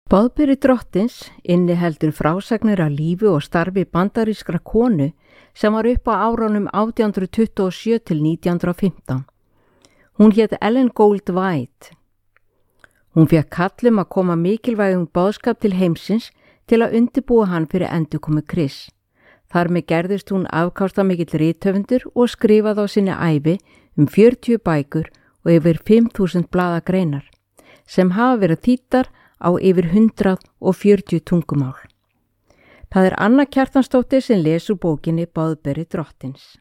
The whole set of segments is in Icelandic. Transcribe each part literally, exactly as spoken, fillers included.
Boðberi drottins inniheldur frásagnir af lífi og starfi bandarískra konu sem var upp á árunum átján hundruð tuttugu og sjö til nítján hundruð og fimmtán. Hún hét Ellen Gold White. Hún fékk kall um að koma mikilvægum boðskap til heimsins til að undirbúa hann fyrir endurkomu Krists. Þar með gerðist hún afkastamikill rithöfundur og skrifaði á sinni ævi um fjörutíu bækur og yfir fimm þúsund blaða greinar, sem hafa verið þýddar á yfir hundrað og fjörutíu tungumál. Það er Anna Kjartansdóttir sem les úr bókinni Boðberi drottins.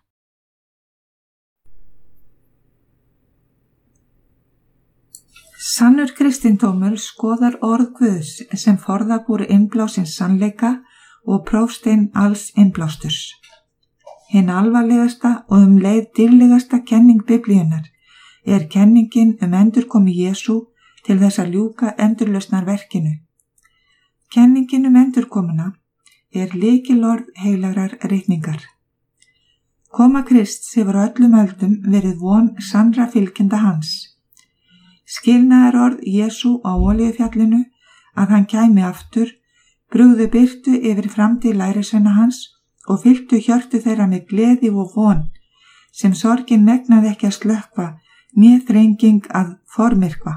Sannur kristindómur skoðar orð Guðs sem forðab úr innblásins sannleika og prófstein alls innblásturs. Hinn alvarlegasta og um leið dýrlegasta kenning Biblíunnar er kenningin um endurkomu Jesú til þess að ljúka endurlausnarverkinu. Kenningin um endurkomuna er lykilorð heilagrar ritningar. Koma Krists hefur öllum öldum verið von sannra fylgjenda hans. Skilnaðarorð Jesú á Olíufjallinu að hann kæmi aftur, brugðu birtu yfir framtíð lærisveina hans og fylltu hjörtu þeirra með gleði og von, sem sorgin megnaði ekki að slökkva, né þrenging að formyrkva.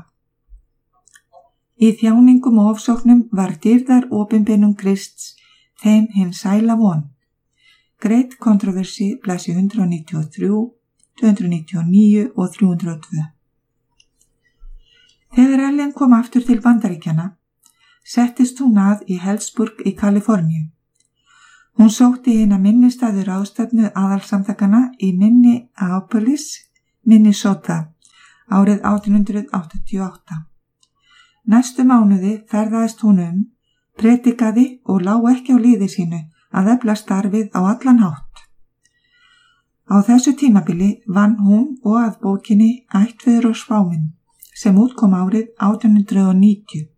Í þjáningum og ofsóknum var dýrðar opinbeinum Krists þeim hinn sæla von. Greit kontroversi blæsi hundrað níutíu og þrjú, tvö hundruð níutíu og níu og þrjú hundruð og tvö. Þegar Ellen kom aftur til Bandaríkjanna, settist hún að í Hellsburg í Kaliforníu. Hún sótti hina minnistæðu ráðstefnu aðalsamtakana í Minneapolis, Minnesota, árið átján hundruð áttatíu og átta. Næstu mánuði ferðaðist hún um, predikaði og lá ekki á liði sínu að efla starfið á allan hátt. Á þessu tímabili vann hún og að bókinni Ættfeður og spáminn, sem útkom árið átján hundruð og níutíu.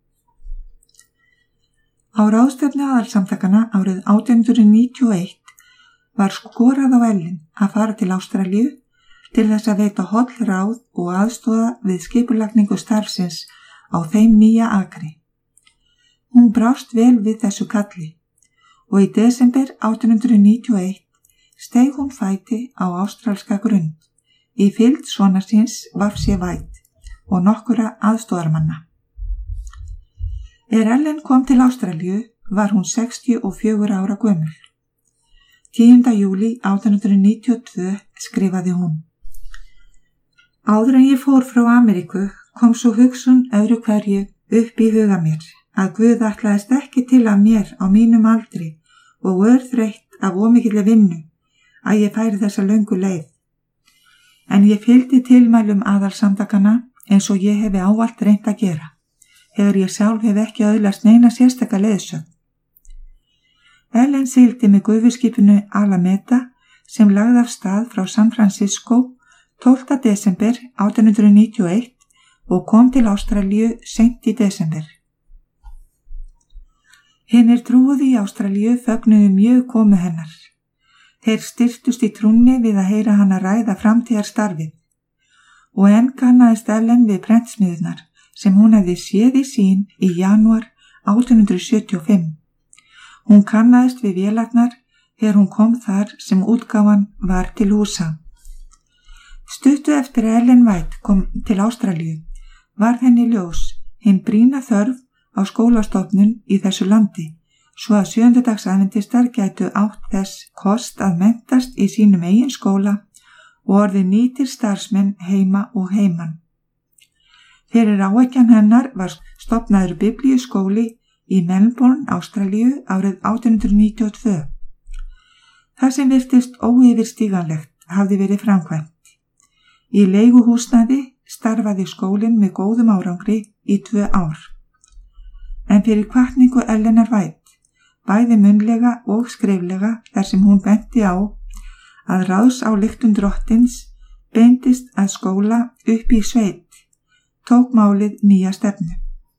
Á ráðstefnu aðalsamtakana árið átján hundruð níutíu og eitt var skorað á Ellen að fara til Ástralíu til þess að veita holl ráð og aðstoða við skipulagningu starfsins á þeim nýja akri. Hún brást vel við þessu kalli og í desember átján hundruð níutíu og eitt steig hún fæti á ástralska grund í fylgd sonar síns Vafsi White og nokkura aðstoðarmanna. Er Ellen kom til Ástralíu var hún sextíu og fjögurra ára gömul. tíunda júlí átján hundruð níutíu og tvö skrifaði hún: Áður en ég fór frá Ameríku kom svo hugsun öðru hverju upp í huga mér að Guð ætlaðist ekki til að mér á mínum aldri og örþreytt af ómikilli vinnu að ég færi þessa löngu leið. En ég fylgdi tilmælum aðalsamtakana eins og ég hefi ávallt reynt að gera, þegar ég sjálf hef ekki öðlast neina sérstaka leiðsögn. Ellen sigldi með gufuskipinu Alameda sem lagði af stað frá San Francisco tólfta desember átján hundruð níutíu og eitt og kom til Ástralíu seint í desember. Hinnir trúuðu í Ástralíu fögnuðu mjög komu hennar. Þeir styrktust í trúnni við að heyra hana ræða framtíðarstarfið og enn kannaðist Ellen við prentsmiðurnar sem hún hefði séð í sín í janúar átján hundruð sjötíu og fimm. Hún kannaðist við vélarnar þegar hún kom þar sem útgáfan var til húsa. Stuttu eftir að Ellen White kom til Ástralíu varð henni ljós hinn brýna þörf á skólastofnun í þessu landi, svo að sjöundudagsadventistar gætu átt þess kost að menntast í sínum eigin skóla og orðið nýtir starfsmenn heima og heiman. Fyrir áeggjan hennar var stofnaður biblíuskóli í Melbourne, Ástralíu árið átján hundruð níutíu og tvö. Það sem virtist óyfirstíganlegt hafði verið framkvæmt. Í leiguhúsnæði starfaði skólinn með góðum árangri í tvö ár. En fyrir hvatningu Ellenar White, bæði munnlega og skriflega þar sem hún benti á að ráðsályktun drottins beindist að skóla upp í sveit, tók málið nýja stefnu.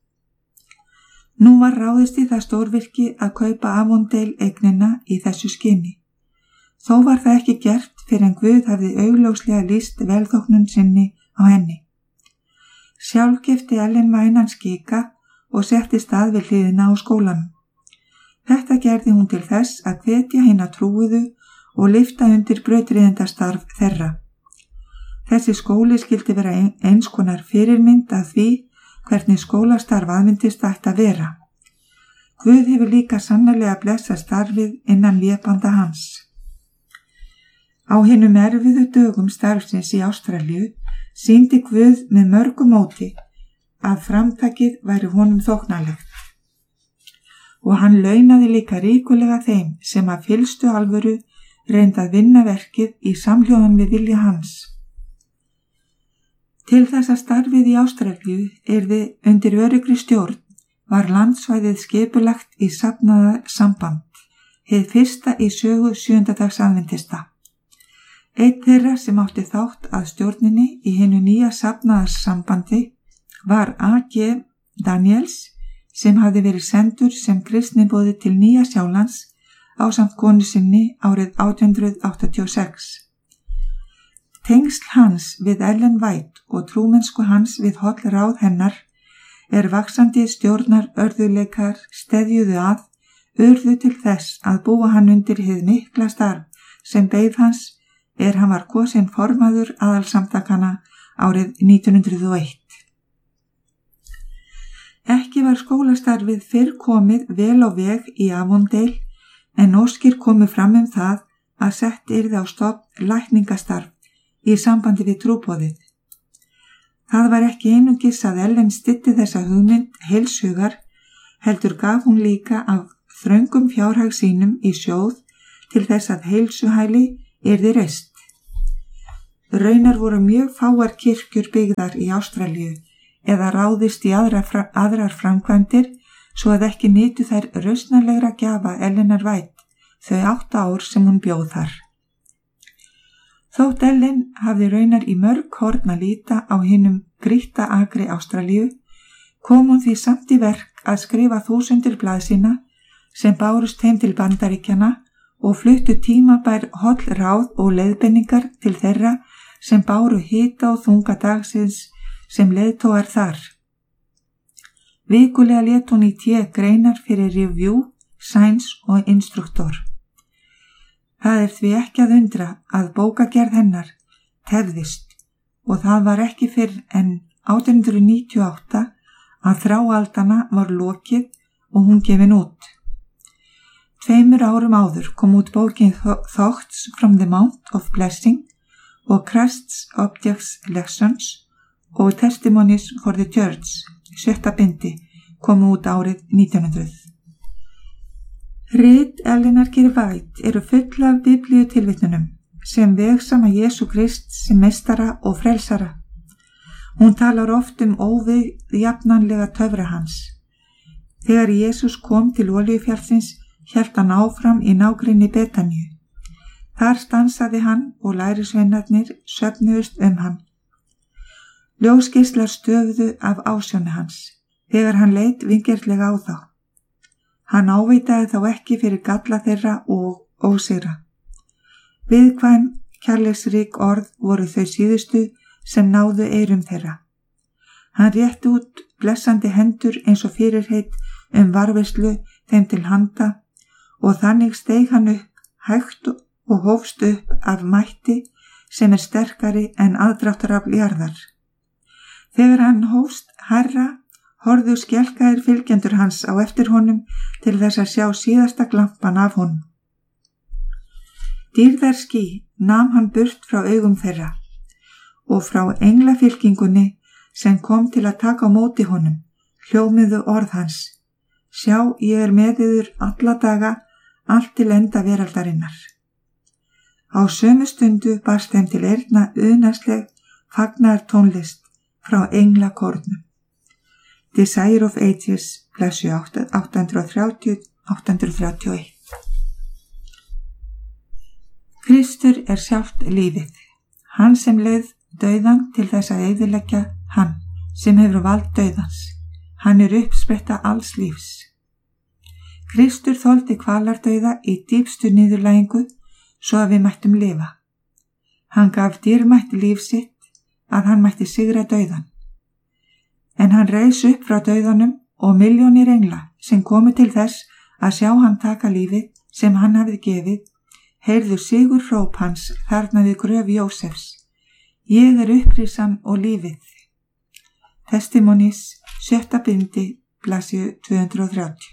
Nú var ráðist í það stórvirki að kaupa Avondale eignina í þessu skyni. Þó var það ekki gert fyrir en Guð hafði augljóslega lýst velþóknun sinni á henni. Sjálf gifti Ellen vænan skika og settist að við hliðina á skólanum. Þetta gerði hún til þess að hvetja hina trúuðu og lyfta undir brautryðjendastarf þeirra. Þessi skóli skildi vera eins konar fyrirmynd að því hvernig skólastarf aðmyndist ætti að vera. Guð hefur líka sannarlega blessað starfið innan vébanda hans. Á hinum erfiðu dögum starfsins í Ástralíu sýndi Guð með mörgu móti að framtakið væri honum þóknanlegt. Og hann launaði líka ríkulega þeim sem að fyllstu alvöru reynda að vinna verkið í samhljóðan við vilja hans. Til þess að starfið í Ástralíu yrði undir öruggri stjórn var landsvæðið skipulagt í safnaða samband, hið fyrsta í sögu sjöunda dags aðventista. Einn þeirra sem átti þátt að stjórninni í hinu nýja safnaðarsambandi var A G Daniels sem hafði verið sendur sem kristniboði til Nýja Sjálands ásamt konu sinni árið átján hundruð áttatíu og sex. Tengsl hans við Ellen White og trúmennsku hans við holl ráð hennar er vaxandi stjórnar örðuleikar steðjuðu að, urðu til þess að búa hann undir hið mikla starf sem beið hans er hann var kosinn formaður aðalsamtakana árið nítján hundruð og eitt. Ekki var skólastarfið fyrr komið vel á veg í Avondale en óskir komu fram um það að sett yrði á stofn lækningastarf í sambandi við trúboðið. Það var ekki einungis að Ellen styddi þessa hugmynd heilshugar, heldur gaf hún líka af þröngum fjárhag sínum í sjóð til þess að heilsuhæli yrði reist. Raunar voru mjög fáar kirkjur byggðar í Ástralíu eða ráðist í aðra, aðrar framkvæmdir svo að ekki nytu þær rausnarlegra gjafa Ellenar White þau átta ár sem hún bjóð þar. Þótt Ellen hafði raunar í mörg horn að líta á hinum grýtta akri Ástralíu, kom hún því samt í verk að skrifa þúsundir blaðsína sem bárust heim til Bandaríkjanna og fluttu tímabær holl ráð og leiðbenningar til þeirra sem báru hita og þunga dagsins sem leiðtógar þar. Vikulega lét hún í té greinar fyrir Review, Science og Instructor. Það er því ekki að undra að bókagerð hennar tefðist og það var ekki fyrr en átján hundruð níutíu og átta að þráaldana var lokið og hún gefin út. Tveimur árum áður kom út bókin Thoughts from the Mount of Blessing og Christ's Objects Lessons og Testimonies for the Church, sjötta bindi, kom út árið nítján hundruð. Rit Ellenar G. White eru full af biblíu tilvitnunum sem vegsama Jesú Krist sem meistara og frelsara. Hún talar oft um óviðjafnanlega töfra hans. Þegar Jesús kom til Olíufjallsins hélt hann áfram í nágrenni Betaníu. Þar stansaði hann og lærisveinarnir söfnuðust um hann. Ljósgeislar stöfuðu af ásjóni hans þegar hann leit vingjarnlega á þá. Hann áveitaði þá ekki fyrir galla þeirra og ósigra. Viðkvæm, kærleiksrík orð voru þau síðustu sem náðu eyrum þeirra. Hann rétti út blessandi hendur eins og fyrirheit um varðveislu þeim til handa og þannig steig hann upp hægt og hófst upp af mætti sem er sterkari en aðdráttarafl jarðar. Þegar hann hófst hærra, horfðu skelkaðir fylgjendur hans á eftir honum til þess að sjá síðasta glampan af honum. Dýrðarský nam hann burt frá augum þeirra og frá englafylkingunni sem kom til að taka á móti honum, hljómuðu orð hans. Sjá, ég er með yður alla daga, allt til enda veraldarinnar. Á sömu stundu barst þeim til eyrna unaðsleg fagnar tónlist frá englakornum. Desire of Ages, blessu átta hundruð þrjátíu til átta hundruð þrjátíu og eitt. Kristur er sjálft lífið, hann sem leið dauðan til þess að eyðileggja hann sem hefur vald dauðans. Hann er uppspretta alls lífs. Kristur þoldi kvalardauða í dýpstu niðurlægingu svo að við mættum lifa. Hann gaf dýrmætt líf sitt að hann mætti sigra dauðan. En hann reis upp frá dauðanum og milljónir engla sem komu til þess að sjá hann taka lífið sem hann hafði gefið, heyrðu sigur hróp hans þarna við gröf Jósefs: Ég er upprisan og lífið. Testimonies, sjötta bindi, blaðsíðu tvö hundruð og þrjátíu.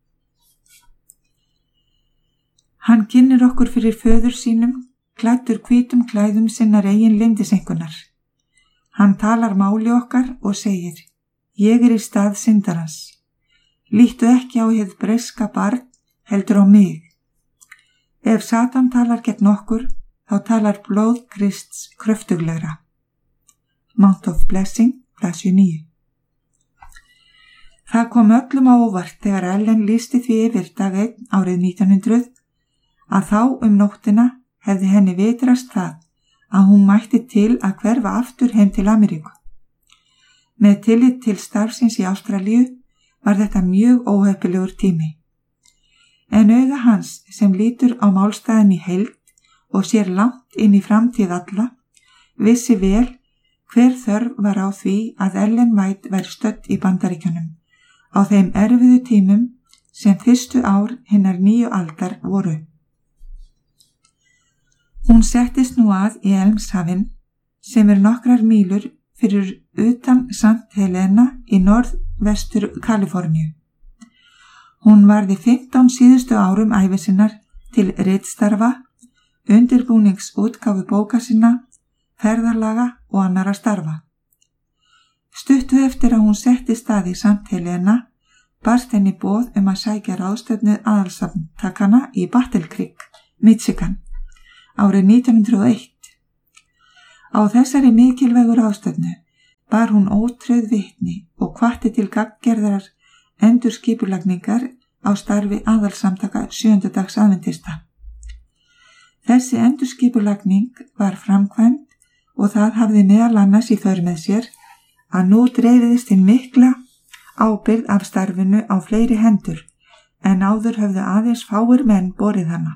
Hann kynnir okkur fyrir föður sínum, klæddur hvítum klæðum sinnar eigin leyndiseinkunnar. Hann talar máli okkar og segir: Ég er í stað syndarans. Líttu ekki á hið breska barn, heldur á mig. Ef Satan talar gegn okkur, þá talar blóð Krists kröftuglegra. Mount of Blessing, blaðsíðu níu. Það kom öllum á óvart þegar Ellen lýsti því yfir dag einn árið nítján hundruð að þá um nóttina hefði henni vitrast það að hún mætti til að hverfa aftur heim til Ameríku. Með tillit til starfsins í Ástralíu var þetta mjög óheppilegur tími. En auga hans sem lítur á málstæðin í heild og sér langt inn í framtíð alla, vissi vel hver þörf var á því að Ellen White væri stödd í Bandaríkjunum á þeim erfiðu tímum sem fyrstu ár hinnar nýju aldar voru. Hún settist nú að í Elmshafin, sem er nokkrar mílur fyrir utan Saint Helena í norðvestur Kaliforníu. Hún varði fimmtán síðustu árum ævi sinnar til ritstarfa, undirbúningsútgáfu bóka sinna, ferðarlaga og annara starfa. Stuttu eftir að hún settist að í Saint Helena barst henni boð um að sækja ráðstefnu aðalsamtakana í Battle Creek, Michigan, árið nítján hundruð og eitt. Á þessari mikilvægu ráðstefnu bar hún ótrauð vitni og hvatti til gagngerðar endurskipulagningar á starfi aðalsamtaka sjöundadags aðventista. Þessi endurskipulagning var framkvæmd og það hafði meðal annars í för með sér að nú dreifiðist hinn mikla ábyrgð af starfinu á fleiri hendur en áður höfðu aðeins fáir menn borið hana.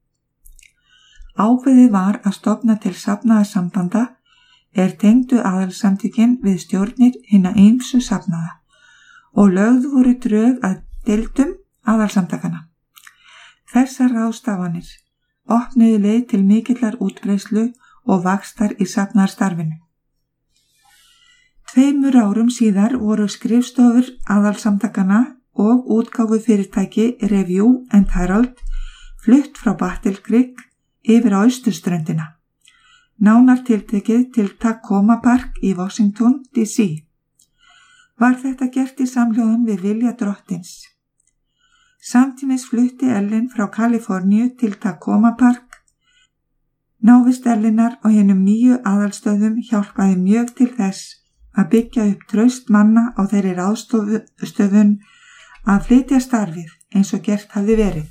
Ákveðið var að stofna til safnaða sambanda er tengdu aðalsamtökin við stjórnir hinna ýmsu safnaða og lögð voru drög að deildum aðalsamtakana. Þessar ráðstafanir opnuðu leið til mikillar útbreiðslu og vaxtar í safnaðarstarfinu. Tveimur árum síðar voru skrifstofur aðalsamtakana og útgáfu fyrirtæki Review and Herald flutt frá Battle Creek yfir á austurströndina, nánar tiltekið til Tacoma Park í Washington D C. Var þetta gert í samhljóðum við vilja drottins. Samtímis flutti Ellen frá Kaliforníu til Tacoma Park. Návist Ellenar og hinum nýju aðalstöðum hjálpaði mjög til þess að byggja upp traust manna á þeirri ráðstöfun að flytja starfið eins og gert hafði verið.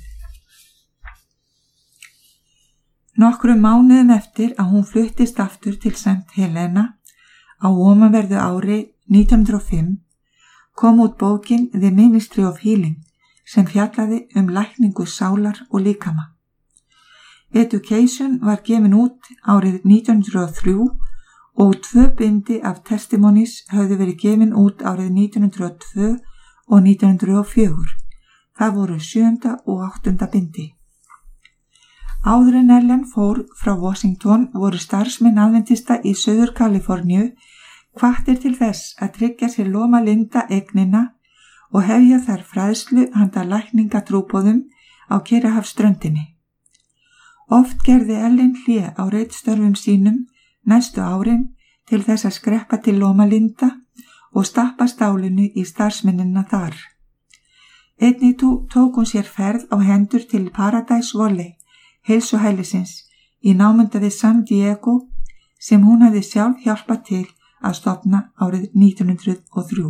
Nokkrum mánuðum eftir að hún fluttist aftur til Saint Helena á ofanverðu ári nítján hundruð og fimm kom út bókin The Ministry of Healing sem fjallaði um lækningu sálar og líkama. Education var gefin út árið nítján hundruð og þrjú og tvö bindi af testimonies höfðu verið gefin út árið nítján hundruð og tvö og nítján hundruð og fjögur. Það voru sjöunda og áttunda bindi. Áður en Ellen fór frá Washington voru starfsmenn aðventista í Suður Kaliforníu hvattir til þess að tryggja sér Loma Linda eignina og hefja þar fræðslu handa lækningatrúboðum á Kyrrahafsströndinni. Oft gerði Ellen hlé á ritstörfum sínum næstu árin til þess að skreppa til Loma Linda og stappa stálinu í starfsmennina þar. Einnig tók hún sér ferð á hendur til Paradise Valley, heilsuhælisins í námunda við San Diego sem hún hafði sjálf hjálpað til að stofna árið nítján hundruð og þrjú.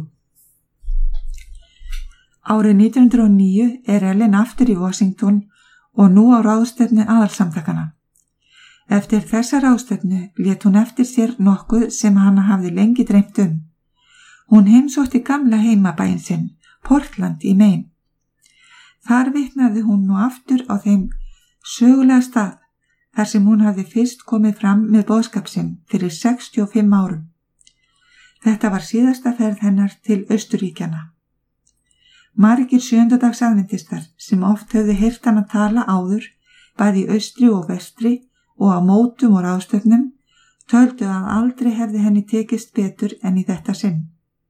Árið nítján hundruð og níu er Ellen aftur í Washington og nú á ráðstefnu aðalsamtakana. Eftir þessa ráðstefnu lét hún eftir sér nokkuð sem hana hafði lengi dreymt um. Hún heimsótti gamla heimabæinn sinn, Portland í Maine. Þar vitnaði hún nú aftur á þeim sögulega stað þar sem hún hafði fyrst komið fram með boðskap sinn fyrir sextíu og fimm árum. Þetta var síðasta ferð hennar til Austurríkjana. Margir sjöndadags aðventistar sem oft höfðu heyrt hana tala áður, bæði í austri og vestri og á mótum og ráðstöfnum, töldu að aldrei hefði henni tekist betur en í þetta sinn.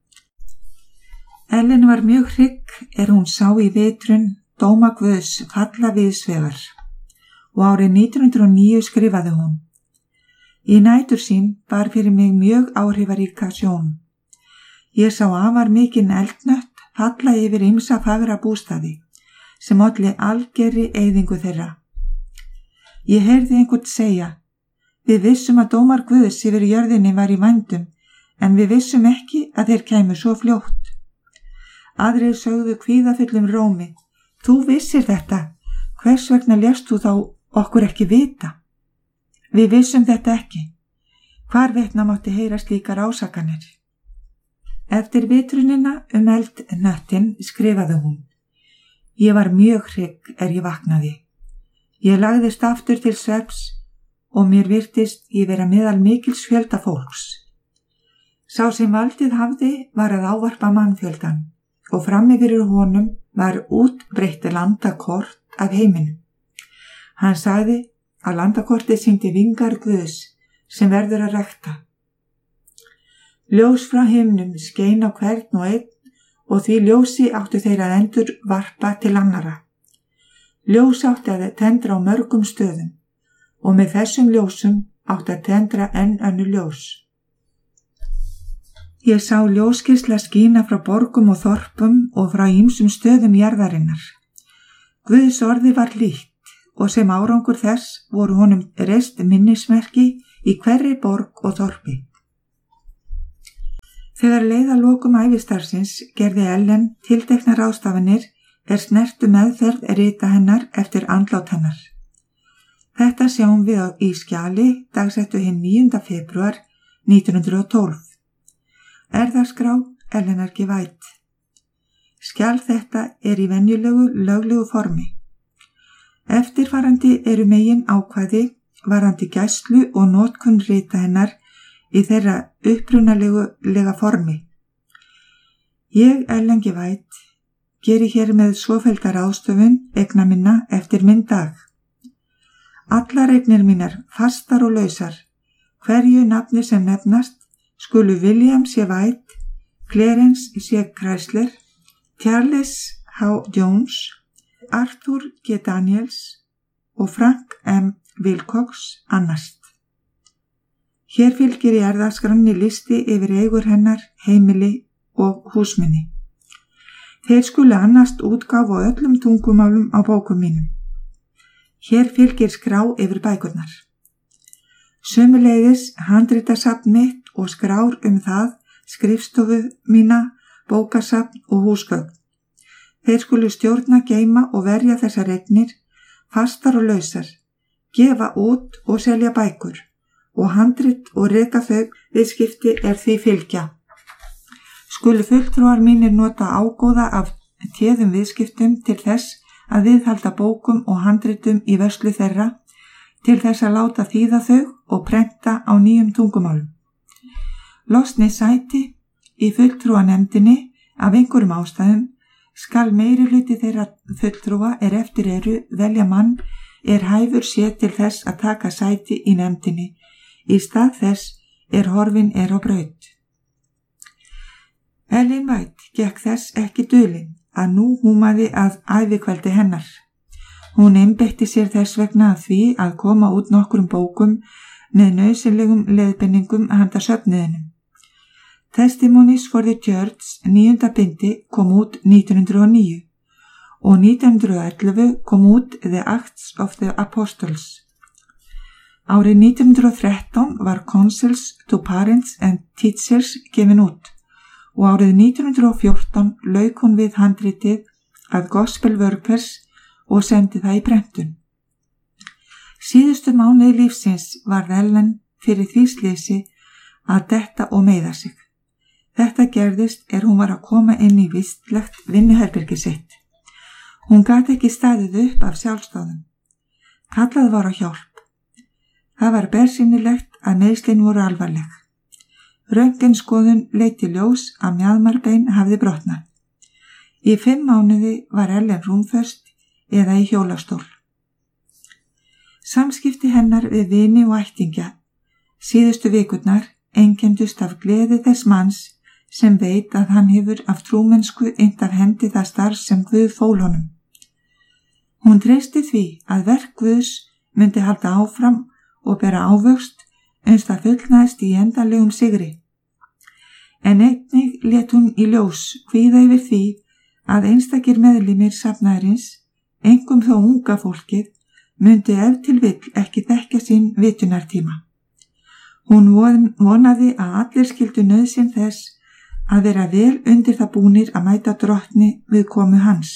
Ellen var mjög hrygg er hún sá í vitrun dóma Guðs falla viðsvegar og árið nítján hundruð og níu skrifaði hún: Í nætur sín bar fyrir mig mjög áhrifaríka sjón. Ég sá afar mikinn eldnött falla yfir ýmsa fagra bústaði sem olli algerri eyðingu þeirra. Ég heyrði einhvern segja: Við vissum að dómar Guðs yfir jörðinni var í vændum, en við vissum ekki að þeir kæmu svo fljótt. Aðrir sögðu kvíðafullum rómi: Þú vissir þetta, hvers vegna lést þú þá okkur ekki vita? Við vissum þetta ekki. Hvar vetna mátti heyra slíkar ásakanir? Eftir vitrunina um eldnöttin skrifaði hún: Ég var mjög hrygg er ég vaknaði. Ég lagðist aftur til svefns og mér virtist ég vera meðal mikils fjölda fólks. Sá sem valdið hafði var að ávarpa mannfjöldan og frammi fyrir honum var útbreitt landakort af heiminum. Hann sagði að landakortið sýndi vingar Guðs sem verður að rækta. Ljós frá himnum skein á hvern og einn og því ljósi áttu þeir að endur varpa til annara. Ljós átti að tendra á mörgum stöðum og með þessum ljósum átti að tendra enn önnur ljós. Ég sá ljósgeisla skína frá borgum og þorpum og frá ýmsum stöðum jarðarinnar. Guðs orði var lítt og sem árangur þess voru honum reist minnismerki í hverri borg og þorpi. Þegar leið að lokum ævistarfsins gerði Ellen tilteknar ráðstafanir er snertu meðferð rita hennar eftir andlát hennar. Þetta sjáum við á í skjali dagsettu hinn níunda febrúar nítján hundruð og tólf. Erfðaskrá Ellenar G. White. Skjal þetta er í venjulegu löglegu formi. Eftirfarandi eru megin ákvæði varandi gæslu og notkun rita hennar í þeirra upprunalegu formi. Ég, Ellen G. White, geri hér með svofelda ráðstöfun eigna minna eftir minn dag. Allar eignir mínar, fastar og lausar, hverju nafni sem nefnast, skulu William C. White, Clarence C. Chrysler, Charles H. Jones, Arthur G. Daniels og Frank M. Wilcox annast. Hér fylgir í erfðaskránni listi yfir eigur hennar, heimili og húsminni. Þeir skulu annast útgáfu á öllum tungumálum á bókum mínum. Hér fylgir skrá yfir bækurnar. Sömuleiðis handritasafn mitt og skrár um það, skrifstofu mína, bókasafn og húsgögn. Þeir skulu stjórna, geyma og verja þessar eignir, fastar og lausar, gefa út og selja bækur og handrit og reka þau viðskipti er því fylgja. Skulu fulltrúar mínir nota ágóða af téðum viðskiptum til þess að viðhalda bókum og handritum í vörslu þeirra, til þess að láta þýða þau og prenta á nýjum tungumálum. Losni sæti í fulltrúanemndinni af einhverjum ástæðum skal meiri hluti þeirra fulltrúa er eftir eru velja mann er hæfur sé til þess að taka sæti í nefndinni, í stað þess er horfin er á braut. Ellen White gekk þess ekki dulin að nú húmaði að ævikveldi hennar. Hún einbeitti sér þess vegna að því að koma út nokkrum bókum með nauðsynlegum leiðbeiningum handa söfnuðinum. Testimonies for the Church níunda bindi kom út nítján hundruð og níu og nítján hundruð og ellefu kom út The Acts of the Apostles. Árið nítján hundruð og þrettán var Counsels to Parents and Teachers gefin út og árið nítján hundruð og fjórtán lauk hún við handritið að Gospel Workers og sendi það í prentun. Síðustu mánuði lífsins var Ellen fyrir því slysi að detta og meiða sig. Þetta gerðist er hún var að koma inn í vistlegt vinnuherbergi sitt. Hún gat ekki staðið upp af sjálfstáðum. Kallað var á hjálp. Það var bersýnilegt að meiðslin voru alvarleg. Röntgenskoðun leiddi ljós að mjaðmarbein hafði brotnað. Í fimm mánuði var Ellen rúmföst eða í hjólastól. Samskipti hennar við vini og ættingja síðustu vikurnar einkendust af gleði þess manns sem veit að hann hefur af trúmennsku innt af hendi það starf sem Guð fól honum. Hún treysti því að verk Guðs myndi halda áfram og bera ávöxt uns það fullnaðist í endanlegum sigri. En einnig lét hún í ljós kvíða yfir því að einstakir meðlimir safnaðarins, einkum þó unga fólkið, myndi ef til vill ekki þekkja sinn vitunartíma. Hún vonaði að allir skildu nauðsyn þess að vera vel undir það búnir að mæta drottni við komu hans.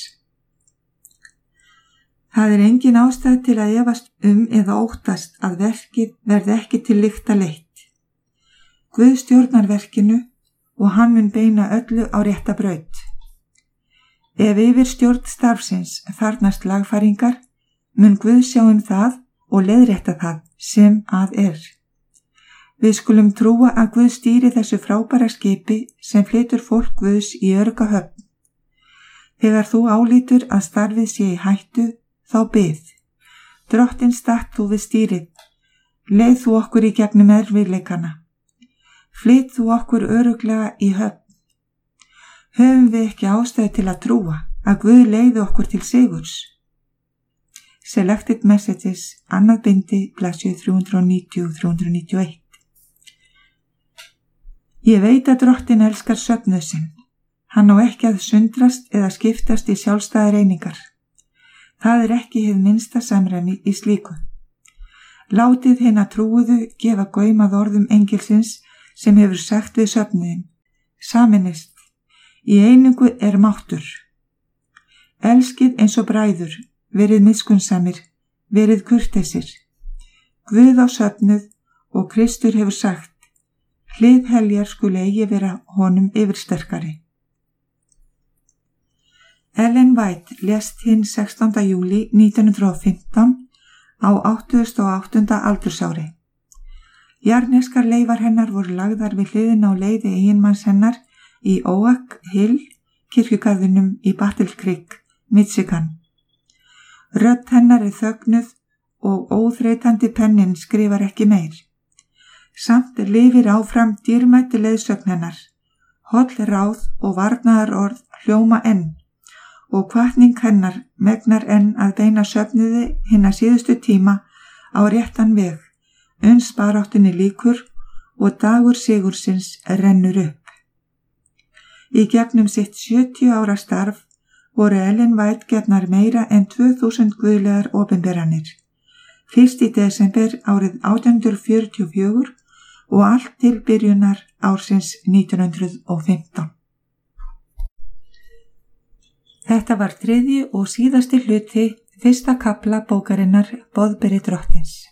Það er engin ástæð til að efast um eða óttast að verkið verði ekki til lykta leitt. Guð stjórnar verkinu og hann mun beina öllu á rétta braut. Ef yfir stjórn starfsins þarnast lagfæringar, mun Guð sjá um það og leiðrétta það sem að er. Við skulum trúa að Guð stýri þessu frábæra skipi sem flytur fólk Guðs í örugga höfn. Þegar þú álítur að starfið sé í hættu, þá bið. Drottinn statt þú við stýrið. Leið þú okkur í gegnum erfiðleikana. Flyt þú okkur öruglega í höfn. Höfum við ekki ástæðu til að trúa að Guð leiði okkur til sigurs? Selected Messages, annað bindi, blaðsíður þrjú hundruð níutíu til þrjú hundruð níutíu og eitt. Ég veit að Drottinn elskar söfnuð sinn. Hann á ekki að sundrast eða skiptast í sjálfstæðar einingar. Það er ekki hið minnsta samræmi í slíku. Látið hina trúuðu gefa gaum að orðum engilsins sem hefur sagt við söfnuðin: Sameinist, í einingu er máttur. Elskið eins og bræður, verið miskunnsamir, verið kurteisir. Guð á söfnuð og Kristur hefur sagt: Hlið heljar skuli eigi vera honum yfirsterkari. Ellen White lést hinn sextánda júlí nítján hundruð og fimmtán á áttugasta og áttunda aldursári. Jarneskar leifar hennar voru lagðar við hliðina á leiði eiginmanns hennar í Oak Hill kirkjugarðinum í Battle Creek, Michigan. Rödd hennar er þögnuð og óþreytandi pennin skrifar ekki meir. Samt lifir áfram dýrmæti leiðsögn hennar. Holl ráð og varnaðar orð hljóma enn og hvatning hennar megnar enn að beina söfnuði hinna síðustu tíma á réttan veg, uns baráttunni lýkur og dagur sigursins rennur upp. Í gegnum sitt sjötíu ára starf voru Ellen White gefnar meira en tvö þúsund guðlegar opinberanir. Fyrst í desember árið átján hundruð fjörutíu og fjögur og allt til byrjunar ársins nítján hundruð og fimmtán. Þetta var þriðji og síðasti hluti fyrsta kafla bókarinnar Boðberi Drottins.